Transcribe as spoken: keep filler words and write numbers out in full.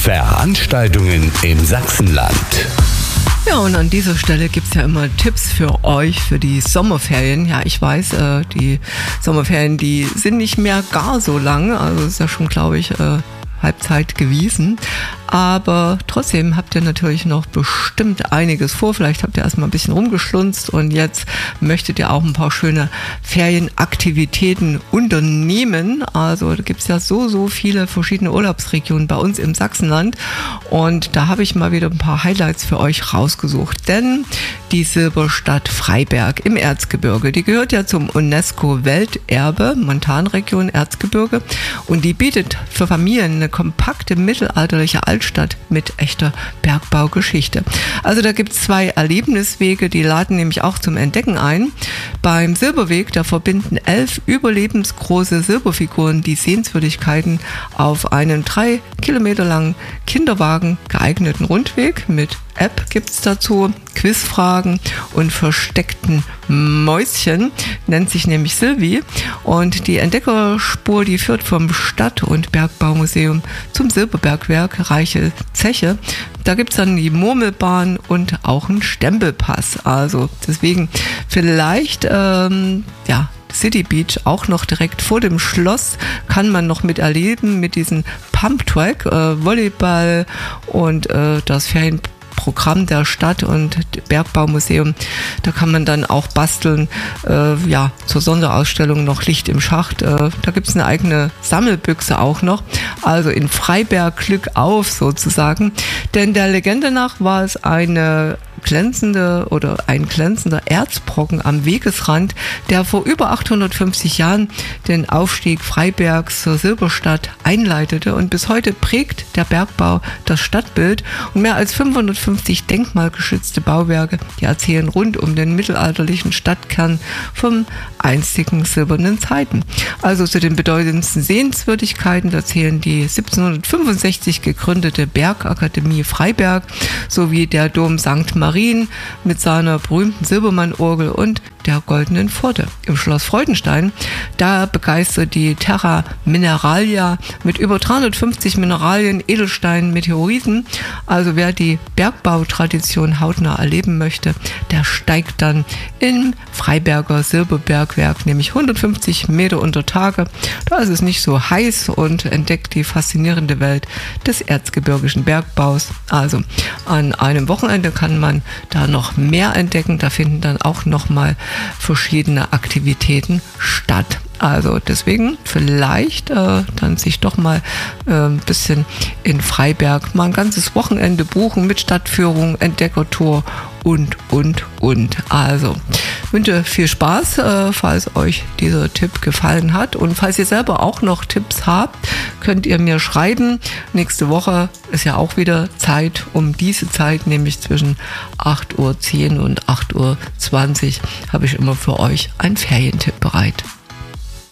Veranstaltungen im Sachsenland. Ja, und an dieser Stelle gibt es ja immer Tipps für euch für die Sommerferien. Ja, ich weiß, äh, die Sommerferien, die sind nicht mehr gar so lang. Also ist ja schon, glaube ich, äh, Halbzeit gewesen. Aber trotzdem habt ihr natürlich noch bestimmt einiges vor. Vielleicht habt ihr erstmal ein bisschen rumgeschlunzt und jetzt möchtet ihr auch ein paar schöne Ferienaktivitäten unternehmen. Also da gibt es ja so, so viele verschiedene Urlaubsregionen bei uns im Sachsenland. Und da habe ich mal wieder ein paar Highlights für euch rausgesucht. Denn die Silberstadt Freiberg im Erzgebirge, die gehört ja zum UNESCO-Welterbe, Montanregion Erzgebirge. Und die bietet für Familien eine kompakte mittelalterliche Altstadt mit echter Bergbaugeschichte. Also da gibt es zwei Erlebniswege, die laden nämlich auch zum Entdecken ein. Beim Silberweg, da verbinden elf überlebensgroße Silberfiguren die Sehenswürdigkeiten auf einem drei Kilometer langen Kinderwagen geeigneten Rundweg. Mit App gibt es dazu, Quizfragen und versteckten Mäuschen, nennt sich nämlich Silvi. Und die Entdeckerspur, die führt vom Stadt- und Bergbaumuseum zum Silberbergwerk Reiche Zeche. Da gibt es dann die Murmelbahn und auch einen Stempelpass. Also deswegen vielleicht, ähm, ja, City Beach auch noch direkt vor dem Schloss kann man noch miterleben mit diesem Pumptrack, äh, Volleyball und äh, das Ferienprogramm der Stadt und Bergbaumuseum. Da kann man dann auch basteln, äh, ja, zur Sonderausstellung noch Licht im Schacht. Äh, da gibt es eine eigene Sammelbüchse auch noch. Also in Freiberg Glück auf sozusagen. Denn der Legende nach war es eine glänzende oder ein glänzender Erzbrocken am Wegesrand, der vor über achthundertfünfzig Jahren den Aufstieg Freibergs zur Silberstadt einleitete, und bis heute prägt der Bergbau das Stadtbild, und mehr als fünfhundertfünfzig denkmalgeschützte Bauwerke, die erzählen rund um den mittelalterlichen Stadtkern von einstigen silbernen Zeiten. Also zu den bedeutendsten Sehenswürdigkeiten, da zählen die siebzehnhundertfünfundsechzig gegründete Bergakademie Freiberg sowie der Dom Sankt Marien mit seiner berühmten Silbermann-Orgel und der goldenen Pforte. Im Schloss Freudenstein, da begeistert die Terra Mineralia mit über dreihundertfünfzig Mineralien, Edelsteinen, Meteoriten. Also wer die Bergbautradition hautnah erleben möchte, der steigt dann im Freiberger Silberbergwerk, nämlich hundertfünfzig Meter unter Tage. Da ist es nicht so heiß und entdeckt die faszinierende Welt des erzgebirgischen Bergbaus. Also an einem Wochenende kann man da noch mehr entdecken. Da finden dann auch nochmal verschiedene Aktivitäten statt. Also deswegen vielleicht äh, dann sich doch mal äh, ein bisschen in Freiberg mal ein ganzes Wochenende buchen mit Stadtführung, Entdeckertour und, und, und. Also wünsche viel Spaß, äh, falls euch dieser Tipp gefallen hat. Und falls ihr selber auch noch Tipps habt, könnt ihr mir schreiben. Nächste Woche ist ja auch wieder Zeit, um diese Zeit, nämlich zwischen acht Uhr zehn und acht Uhr zwanzig, habe ich immer für euch einen Ferientipp bereit.